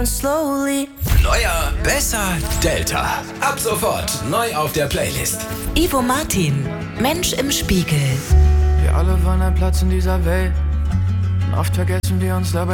slowly. Neuer, besser, Delta. Ab sofort neu auf der Playlist. Ivo Martin, Mensch im Spiegel. Wir alle wollen einen Platz in dieser Welt. Und oft vergessen wir uns dabei